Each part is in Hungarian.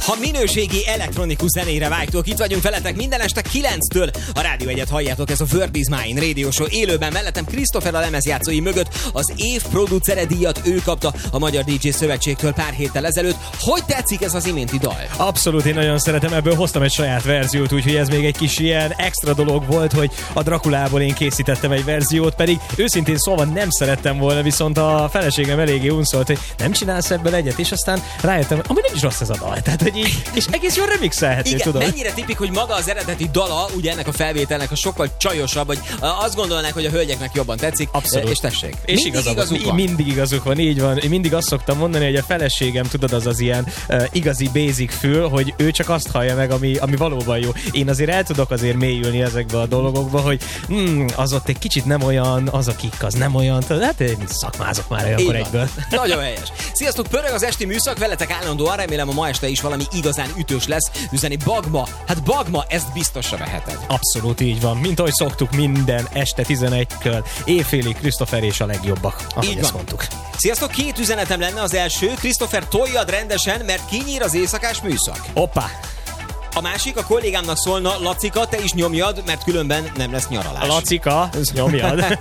Ha minőségi elektronikus zenére vágytok, itt vagyunk veletek minden este 9-től. A Rádió Egyet halljátok, ez a World is Mine Radio Show élőben. Mellettem Christopher a lemezjátszói mögött. Az év producere díjat ő kapta a Magyar DJ Szövetségtől pár héttel ezelőtt. Hogy tetszik ez az iménti dal? Abszolút, én nagyon szeretem, ebből hoztam egy saját verziót, úgyhogy ez még egy kis ilyen extra dolog volt, hogy a Drakulából én készítettem egy verziót, pedig őszintén szóval nem szerettem volna, viszont a feleségem eléggé unszolt, hogy nem csinálsz ebből egyet, és aztán rájöttem, ami nem is rossz ez a dal. Tehát, hogy így, és egész jól remixelhető, igen, tudod. Mennyire tipik, hogy maga az eredeti dala, ugye ennek a felvételnek a sokkal csajosabb, hogy azt gondolnák, hogy a hölgyeknek jobban tetszik. Abszolút. És tessék. És mindig igazuk van, így van. Én mindig azt szoktam mondani, hogy a feleségem, tudod, az ilyen igazi basic fül, hogy ő csak azt hallja meg, ami valóban jó. Én azért el tudok azért mélyülni ezekbe a dolgokba, hogy az ott egy kicsit nem olyan, az a kick, az nem olyan. Hát én szakmázok már olyankor egyből. Nagyon helyes. Sziasztok, pörög az esti műszak, veletek állandóan, remélem a ma este is valami igazán ütős lesz. Üzeni Bagma. Hát Bagma, ezt biztosra veheted. Abszolút így van. Mint ahogy szoktuk minden este 11-től éjfélig Christopher és a legjobbak. Ahogy ezt mondtuk. Sziasztok, 2 üzenetem lenne. Az első, Christopher, toljad rendesen, mert kinyír az éjszakás műszak. Hoppá! A másik, a kollégámnak szólna, Lacika, te is nyomjad, mert különben nem lesz nyaralás. A Lacika, nyomjad.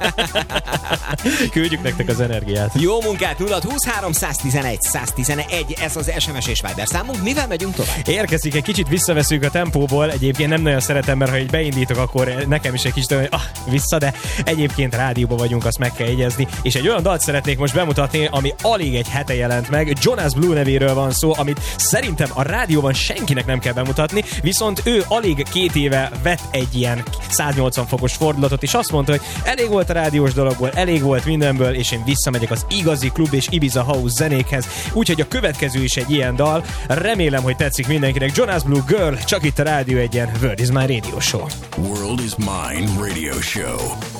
Küldjük nektek az energiát. Jó munkát, 023 111 111, ez az SMS és Viber számunk. Mivel megyünk tovább? Érkezik, egy kicsit visszaveszünk a tempóból. Egyébként nem nagyon szeretem, mert ha így beindítok, akkor nekem is egy kicsit hogy vissza, de egyébként rádióban vagyunk, azt meg kell jegyezni. És egy olyan dalt szeretnék most bemutatni, ami alig egy hete jelent meg. Jonas Blue nevéről van szó, amit szerintem a rádióban senkinek nem kell bemutatni. Viszont ő alig 2 éve vett egy ilyen 180 fokos fordulatot, és azt mondta, hogy elég volt a rádiós dologból, elég volt mindenből, és én visszamegyek az igazi klub és Ibiza House zenékhez. Úgyhogy a következő is egy ilyen dal. Remélem, hogy tetszik mindenkinek. Jonas Blue Girl, csak itt a Rádió Egyen, World is Mine Radio Show. World is Mine Radio Show.